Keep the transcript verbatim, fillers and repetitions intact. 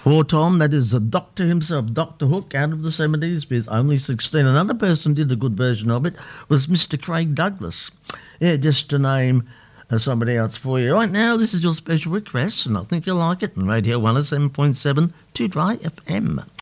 For Tom, that is the Doctor himself, Doctor Hook, out of the seventies with Only sixteen. Another person did a good version of it was Mister Craig Douglas. Yeah, just to name uh, somebody else for you. Right now, this is your special request, and I think you'll like it on Radio one oh seven point seven, two Dry F M.